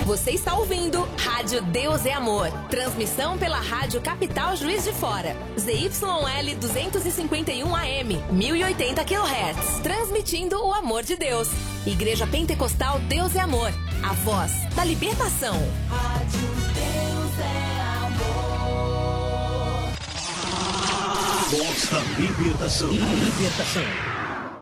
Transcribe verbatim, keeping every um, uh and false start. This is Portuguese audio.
Você está ouvindo Rádio Deus é Amor. Transmissão pela Rádio Capital Juiz de Fora. Z Y L duzentos e cinquenta e um A M, mil e oitenta quilohertz. Transmitindo o amor de Deus. Igreja Pentecostal Deus é Amor. A voz da libertação. Rádio Deus é Amor. Voz da libertação. Libertação.